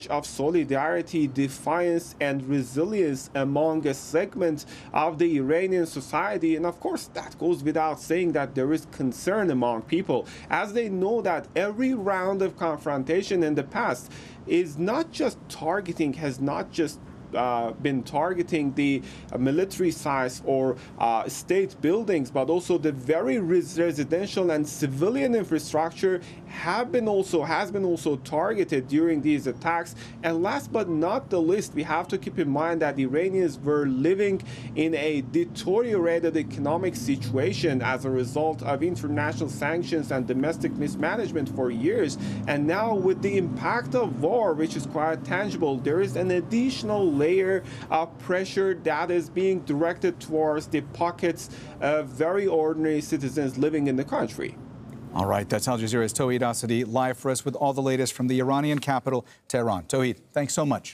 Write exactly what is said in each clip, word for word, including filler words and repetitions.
of solidarity, defiance, and resilience among a segment of the Iranian society. And of course, that goes without saying that there is concern among people, as they know that every round of confrontation in the past is not just targeting, has not just Uh, been targeting the uh, military sites or uh, state buildings, but also the very res residential and civilian infrastructure have been also has been also targeted during these attacks. And last but not the least, we have to keep in mind that Iranians were living in a deteriorated economic situation as a result of international sanctions and domestic mismanagement for years. And now with the impact of war, which is quite tangible, there is an additional layer of pressure that is being directed towards the pockets of very ordinary citizens living in the country. All right, that's Al Jazeera's Tauhid Asadi live for us with all the latest from the Iranian capital, Tehran. Tauhid, thanks so much.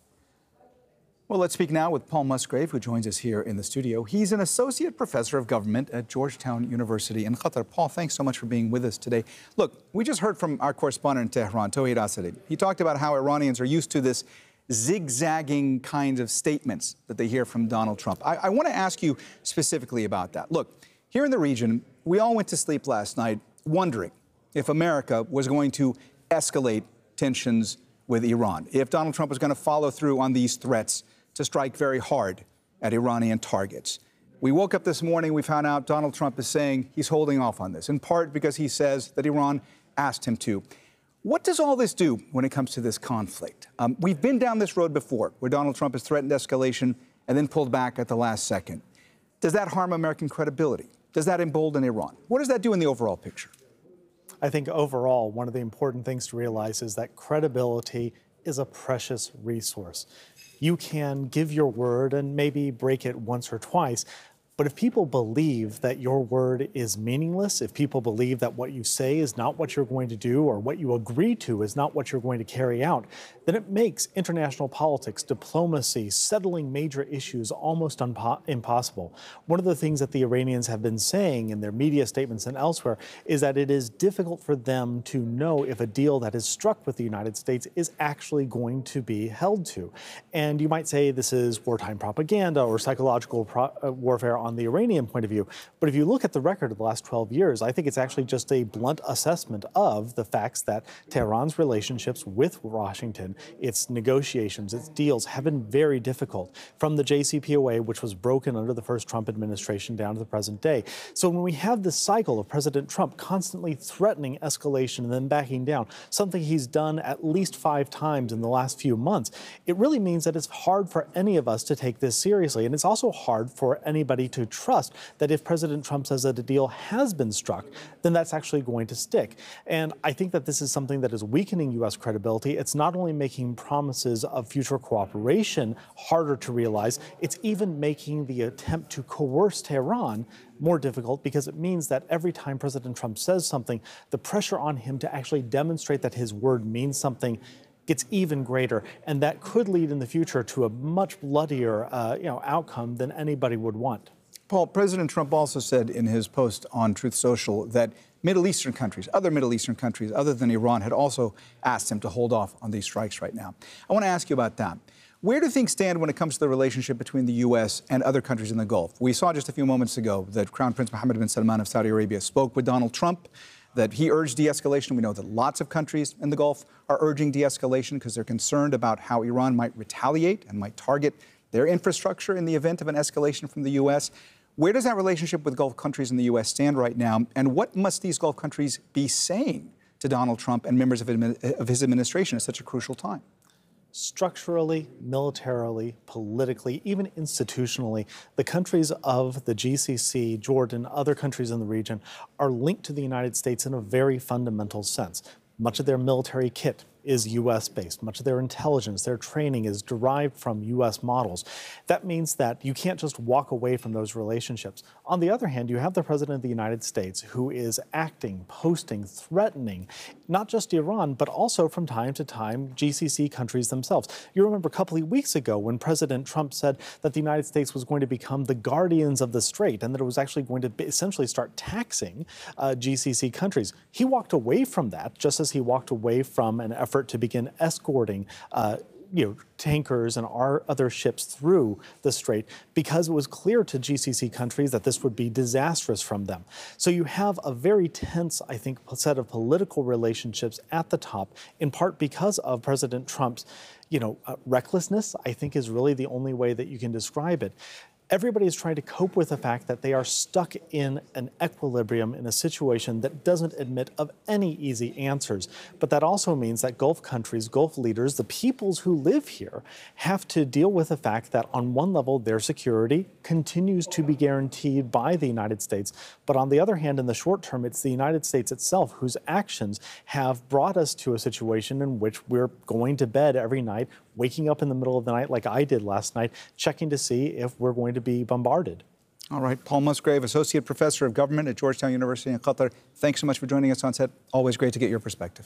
Well, let's speak now with Paul Musgrave, who joins us here in the studio. He's an associate professor of government at Georgetown University in Qatar. Paul, thanks so much for being with us today. Look, we just heard from our correspondent in Tehran, Tauhid Asadi. He talked about how Iranians are used to this zigzagging kinds of statements that they hear from Donald Trump. I, I want to ask you specifically about that. Look, here in the region, we all went to sleep last night wondering if America was going to escalate tensions with Iran, if Donald Trump was going to follow through on these threats to strike very hard at Iranian targets. We woke up this morning, we found out Donald Trump is saying he's holding off on this, in part because he says that Iran asked him to. What does all this do when it comes to this conflict? Um, we've been down this road before, where Donald Trump has threatened escalation and then pulled back at the last second. Does that harm American credibility? Does that embolden Iran? What does that do in the overall picture? I think overall, one of the important things to realize is that credibility is a precious resource. You can give your word and maybe break it once or twice, but if people believe that your word is meaningless, if people believe that what you say is not what you're going to do or what you agree to is not what you're going to carry out, then it makes international politics, diplomacy, settling major issues almost impossible. One of the things that the Iranians have been saying in their media statements and elsewhere is that it is difficult for them to know if a deal that is struck with the United States is actually going to be held to. And you might say this is wartime propaganda or psychological pro uh, warfare on the Iranian point of view. But if you look at the record of the last twelve years, I think it's actually just a blunt assessment of the facts that Tehran's relationships with Washington, its negotiations, its deals have been very difficult, from the J C P O A, which was broken under the first Trump administration, down to the present day. So when we have this cycle of President Trump constantly threatening escalation and then backing down, something he's done at least five times in the last few months, it really means that it's hard for any of us to take this seriously. And it's also hard for anybody to trust that if President Trump says that a deal has been struck, then that's actually going to stick. And I think that this is something that is weakening U S credibility. It's not only making promises of future cooperation harder to realize, it's even making the attempt to coerce Tehran more difficult, because it means that every time President Trump says something, the pressure on him to actually demonstrate that his word means something gets even greater, and that could lead in the future to a much bloodier uh, you know, outcome than anybody would want. Paul, President Trump also said in his post on Truth Social that Middle Eastern countries, other Middle Eastern countries other than Iran, had also asked him to hold off on these strikes right now. I want to ask you about that. Where do things stand when it comes to the relationship between the U S and other countries in the Gulf? We saw just a few moments ago that Crown Prince Mohammed bin Salman of Saudi Arabia spoke with Donald Trump, that he urged de-escalation. We know that lots of countries in the Gulf are urging de-escalation because they're concerned about how Iran might retaliate and might target their infrastructure in the event of an escalation from the U S. Where does that relationship with Gulf countries in the U S stand right now? And what must these Gulf countries be saying to Donald Trump and members of, of his administration at such a crucial time? Structurally, militarily, politically, even institutionally, the countries of the G C C, Jordan, other countries in the region are linked to the United States in a very fundamental sense. Much of their military kit is U S based. Much of their intelligence, their training is derived from U S models. That means that you can't just walk away from those relationships. On the other hand, you have the President of the United States who is acting, posting, threatening, not just Iran, but also from time to time G C C countries themselves. You remember a couple of weeks ago when President Trump said that the United States was going to become the guardians of the strait and that it was actually going to essentially start taxing uh, G C C countries. He walked away from that, just as he walked away from an effort effort to begin escorting uh, you know, tankers and our other ships through the strait because it was clear to G C C countries that this would be disastrous from them. So you have a very tense, I think, set of political relationships at the top, in part because of President Trump's, you know, uh, recklessness, I think is really the only way that you can describe it. Everybody is trying to cope with the fact that they are stuck in an equilibrium in a situation that doesn't admit of any easy answers. But that also means that Gulf countries, Gulf leaders, the peoples who live here have to deal with the fact that on one level, their security continues to be guaranteed by the United States. But on the other hand, in the short term, it's the United States itself whose actions have brought us to a situation in which we're going to bed every night, waking up in the middle of the night like I did last night, checking to see if we're going to be bombarded. All right, Paul Musgrave, Associate Professor of Government at Georgetown University in Qatar. Thanks so much for joining us on set. Always great to get your perspective.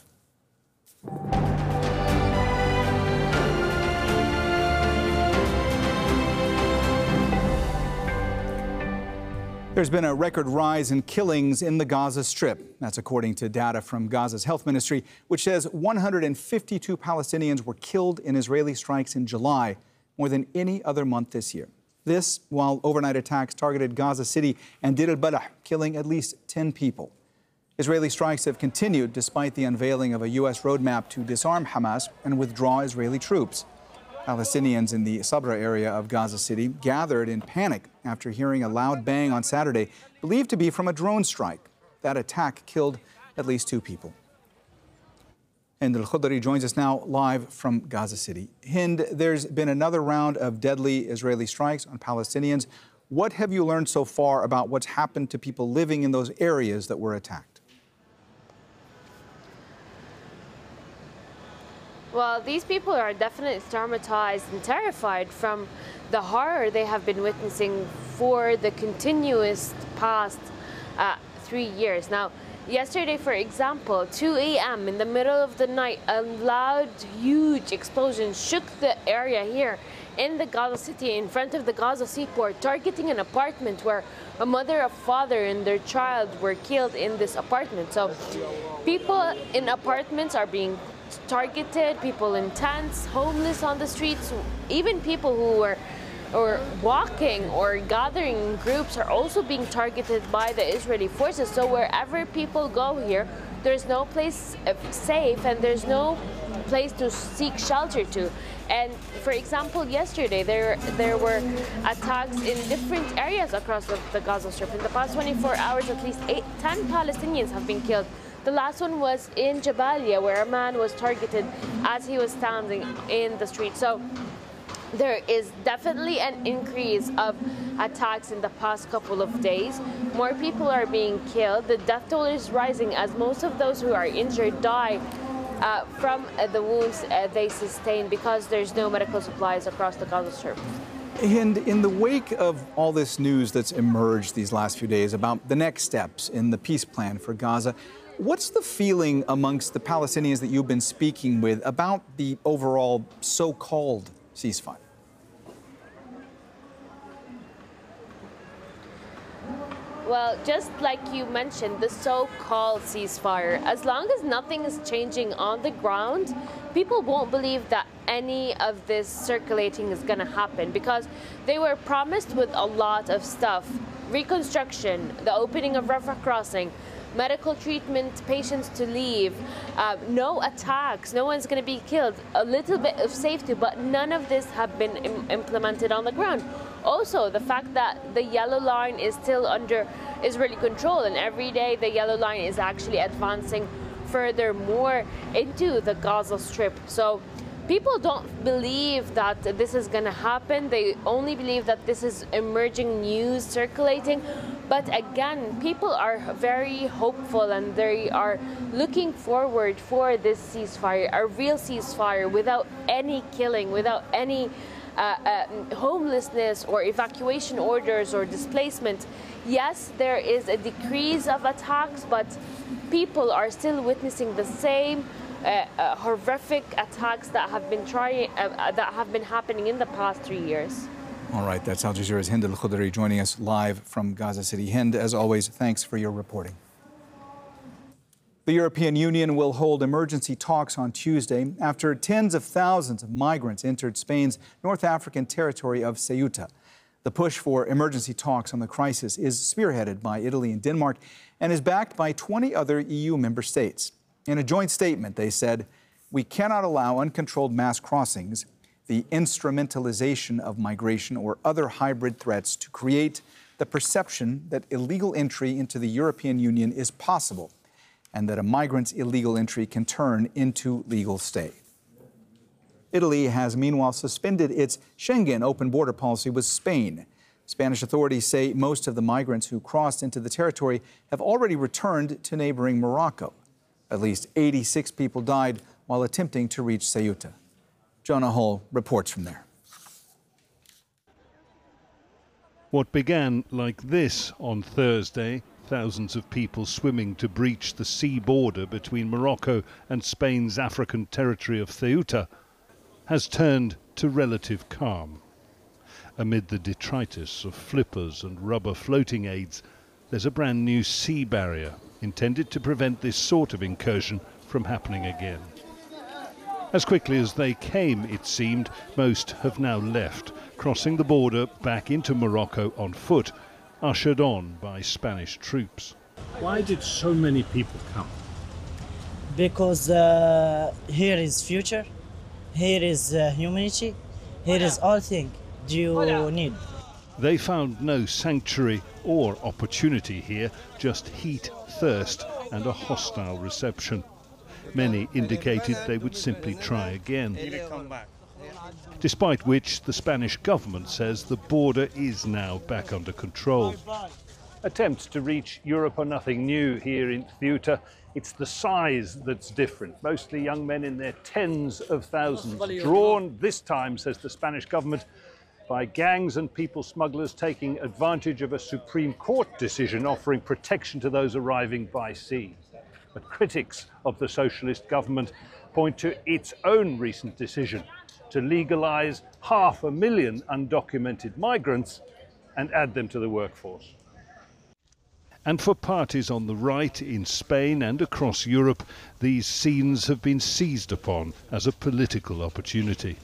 There's been a record rise in killings in the Gaza Strip. That's according to data from Gaza's health ministry, which says one hundred fifty-two Palestinians were killed in Israeli strikes in July, more than any other month this year. This while overnight attacks targeted Gaza City and Deir al-Balah, killing at least ten people. Israeli strikes have continued despite the unveiling of a U S roadmap to disarm Hamas and withdraw Israeli troops. Palestinians in the Sabra area of Gaza City gathered in panic after hearing a loud bang on Saturday, believed to be from a drone strike. That attack killed at least two people. Hind Al-Khudri joins us now live from Gaza City. Hind, there's been another round of deadly Israeli strikes on Palestinians. What have you learned so far about what's happened to people living in those areas that were attacked? Well, these people are definitely traumatized and terrified from the horror they have been witnessing for the continuous past uh, three years. Now, yesterday, for example, two A M in the middle of the night, a loud, huge explosion shook the area here in the Gaza City in front of the Gaza seaport, targeting an apartment where a mother, a father, and their child were killed in this apartment. So people in apartments are being targeted, people in tents, homeless on the streets, even people who were or walking or gathering in groups are also being targeted by the Israeli forces. So wherever people go here, there's no place safe and there's no place to seek shelter to. And for example, yesterday there there were attacks in different areas across the, the Gaza Strip. In the past twenty-four hours, at least eight, ten Palestinians have been killed. The last one was in Jabalia, where a man was targeted as he was standing in the street. So there is definitely an increase of attacks in the past couple of days. More people are being killed. The death toll is rising as most of those who are injured die uh, from uh, the wounds uh, they sustain because there's no medical supplies across the Gaza Strip. And in the wake of all this news that's emerged these last few days about the next steps in the peace plan for Gaza, what's the feeling amongst the Palestinians that you've been speaking with about the overall so-called ceasefire? Well, just like you mentioned, the so-called ceasefire, as long as nothing is changing on the ground, people won't believe that any of this circulating is going to happen because they were promised with a lot of stuff. Reconstruction, the opening of Rafah crossing, medical treatment, patients to leave, uh, no attacks, no one's going to be killed, a little bit of safety, but none of this have been im implemented on the ground. Also, the fact that the yellow line is still under Israeli control, and every day the yellow line is actually advancing furthermore into the Gaza Strip. So people don't believe that this is going to happen. They only believe that this is emerging news circulating. But again, people are very hopeful and they are looking forward for this ceasefire, a real ceasefire without any killing, without any uh, uh, homelessness or evacuation orders or displacement. Yes, there is a decrease of attacks, but people are still witnessing the same Uh, uh, horrific attacks that have been trying uh, uh, that have been happening in the past three years. All right, that's Al Jazeera's Hind Al-Khudri joining us live from Gaza City. Hind, as always, thanks for your reporting. The European Union will hold emergency talks on Tuesday after tens of thousands of migrants entered Spain's North African territory of Ceuta. The push for emergency talks on the crisis is spearheaded by Italy and Denmark and is backed by twenty other E U member states. In a joint statement, they said, "We cannot allow uncontrolled mass crossings, the instrumentalization of migration or other hybrid threats to create the perception that illegal entry into the European Union is possible and that a migrant's illegal entry can turn into legal stay." Italy has meanwhile suspended its Schengen open border policy with Spain. Spanish authorities say most of the migrants who crossed into the territory have already returned to neighboring Morocco. At least eighty-six people died while attempting to reach Ceuta. Jonah Hull reports from there. What began like this on Thursday, thousands of people swimming to breach the sea border between Morocco and Spain's African territory of Ceuta, has turned to relative calm. Amid the detritus of flippers and rubber floating aids, there's a brand new sea barrier intended to prevent this sort of incursion from happening again. As quickly as they came, it seemed, most have now left, crossing the border back into Morocco on foot, ushered on by Spanish troops. Why did so many people come? Because uh, here is future, here is uh, humanity, here is all things you need. They found no sanctuary or opportunity here, just heat, thirst and a hostile reception. Many indicated they would simply try again. Despite which, the Spanish government says the border is now back under control. Attempts to reach Europe are nothing new here in Ceuta. It's the size that's different. Mostly young men in their tens of thousands, drawn this time, says the Spanish government, by gangs and people smugglers taking advantage of a Supreme Court decision offering protection to those arriving by sea. But critics of the socialist government point to its own recent decision to legalize half a million undocumented migrants and add them to the workforce. And for parties on the right in Spain and across Europe, these scenes have been seized upon as a political opportunity.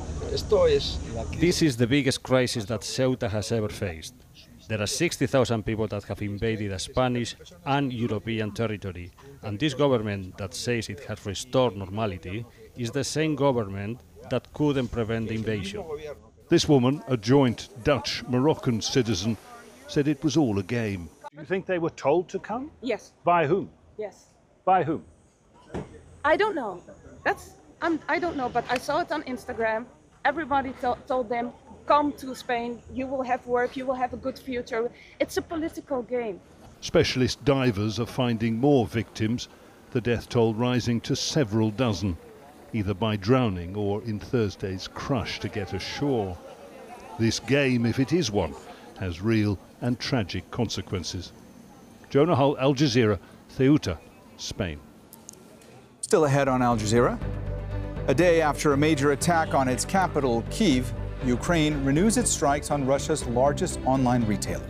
This is the biggest crisis that Ceuta has ever faced. There are sixty thousand people that have invaded a Spanish and European territory, and this government that says it has restored normality is the same government that couldn't prevent the invasion. This woman, a joint Dutch-Moroccan citizen, said it was all a game. Do you think they were told to come? Yes. By whom? Yes. By whom? I don't know. That's I'm, I don't know, but I saw it on Instagram. Everybody to told them, come to Spain, you will have work, you will have a good future. It's a political game. Specialist divers are finding more victims, the death toll rising to several dozen, either by drowning or in Thursday's crush to get ashore. This game, if it is one, has real and tragic consequences. Jonah Hull, Al Jazeera, Ceuta, Spain. Still ahead on Al Jazeera. A day after a major attack on its capital, Kyiv, Ukraine renews its strikes on Russia's largest online retailer.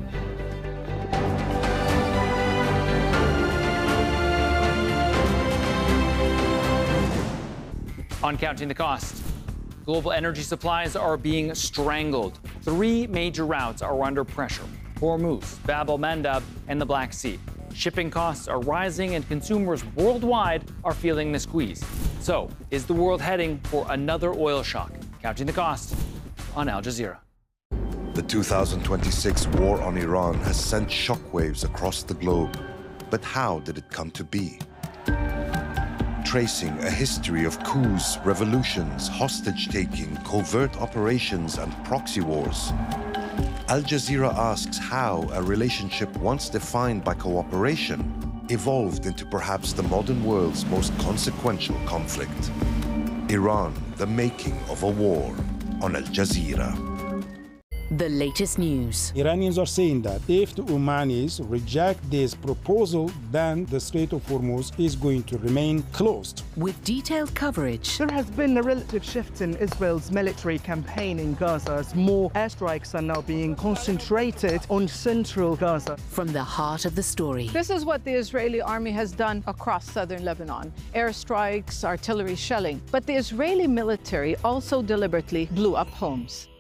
On Counting the Cost, global energy supplies are being strangled. Three major routes are under pressure: Hormuz, Bab el-Mandab, and the Black Sea. Shipping costs are rising and consumers worldwide are feeling the squeeze. So, is the world heading for another oil shock? Counting the Cost on Al Jazeera. The two thousand twenty-six war on Iran has sent shockwaves across the globe. But how did it come to be? Tracing a history of coups, revolutions, hostage-taking, covert operations, and proxy wars, Al Jazeera asks how a relationship once defined by cooperation evolved into perhaps the modern world's most consequential conflict. Iran, the making of a war, on Al Jazeera. the latest news. Iranians are saying that if the Omanis reject this proposal, then the Strait of Hormuz is going to remain closed. With detailed coverage. There has been a relative shift in Israel's military campaign in Gaza as more airstrikes are now being concentrated on central Gaza. From the heart of the story. This is what the Israeli army has done across southern Lebanon. Airstrikes, artillery shelling. But the Israeli military also deliberately blew up homes.